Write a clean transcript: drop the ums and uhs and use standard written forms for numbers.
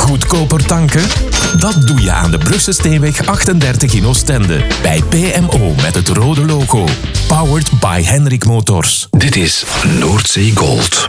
Goedkoper tanken? Dat doe je aan de Brugse Steenweg 38 in Oostende. Bij PMO met het rode logo. Powered by Henrik Motors. Dit is Noordzee Gold.